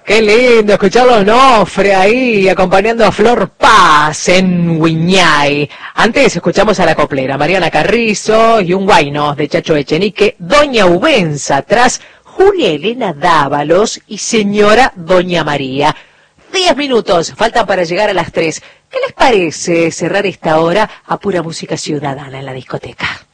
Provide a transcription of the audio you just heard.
Qué lindo escucharlo a Onofre ahí, acompañando a Flor Paz en Wiñay. Antes escuchamos a la coplera Mariana Carrizo y un guayno de Chacho Echenique, Doña Ubenza, tras Julia Elena Dávalos y Señora Doña María. 10 minutos faltan para llegar a las 3. ¿Qué les parece cerrar esta hora a pura música ciudadana en la discoteca?